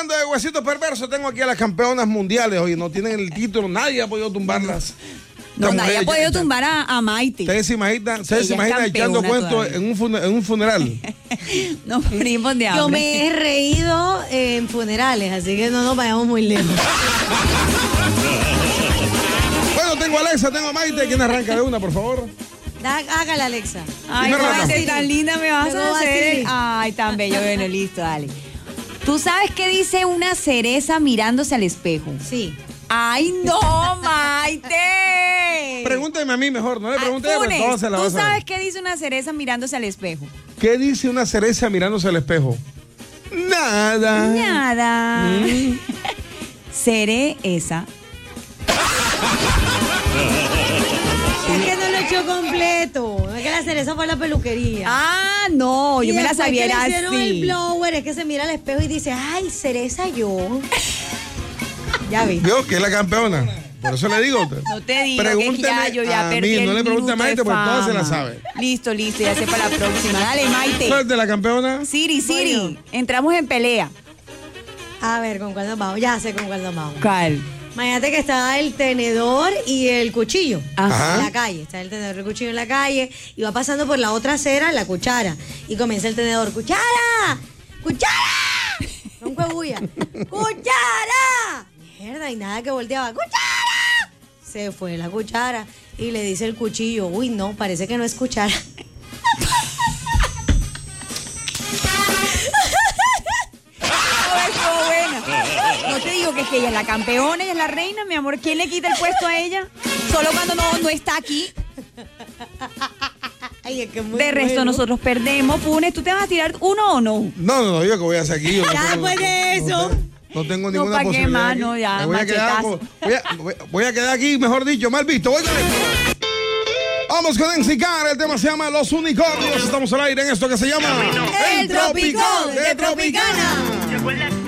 hablando de huesitos perversos, tengo aquí a las campeonas mundiales. Oye, no tienen el título, nadie ha podido tumbarlas. No, nadie ha podido tumbar a Maite. ¿Ustedes se imaginan echando cuentos en un funeral? Nos morimos de hambre. Yo me he reído en funerales, así que no nos vayamos muy lejos. Bueno, tengo a Alexa, tengo a Maite. ¿Quién arranca de una, por favor? Hágala, Alexa. Ay, Maite, tan linda me vas a hacer. Así. Ay, tan bello. Bueno, listo, dale. ¿Tú sabes qué dice una cereza mirándose al espejo? Sí. ¡Ay, no, Maite! Pregúnteme a mí mejor, no le pregunte a ella, ¿Tú sabes qué dice una cereza mirándose al espejo? ¿Qué dice una cereza mirándose al espejo? Nada. Nada. Cereza. Es que no lo echó completo. Es que la cereza fue a la peluquería. Ah, no, yo me la sabía era así. El blower es que se mira al espejo y dice, ay, cereza yo. Ya vi. Yo, que es la campeona. Por eso le digo. No te digo pregúnteme que yo ya a perdí mí, no le pregunte a minuto de Maite porque todas se la fama. sabe. Listo, ya sé para la próxima. Dale, Maite. Suerte la campeona. Siri, entramos en pelea. A ver, ¿con cuál nos vamos? Ya sé con cuál nos vamos. ¿Cuál? Imagínate que está el tenedor y el cuchillo Ajá. en la calle. Está el tenedor y el cuchillo en la calle y va pasando por la otra acera la cuchara. Y comienza el tenedor, ¡cuchara! ¡Cuchara! No bulla. ¡Cuchara! Mierda, y nada que volteaba. ¡Cuchara! Se fue la cuchara y le dice el cuchillo, uy, no, parece que no es cuchara. No te digo que ella es la campeona, ella es la reina, mi amor. ¿Quién le quita el puesto a ella? Solo cuando no está aquí. Ay, es que muy de resto, bueno. nosotros perdemos. Funes, ¿tú te vas a tirar uno o no? No, yo que voy a hacer aquí. Ya después de eso. No tengo No, ninguna ¿pa' qué posibilidad. más? Aquí. No, ya, Me voy a quedar machetazo. voy a quedar aquí, mejor dicho, mal visto. Voy con esto. Vamos con Ensicar, el tema se llama Los Unicornios. Estamos al aire en esto que se llama El Tropicón de Tropicana.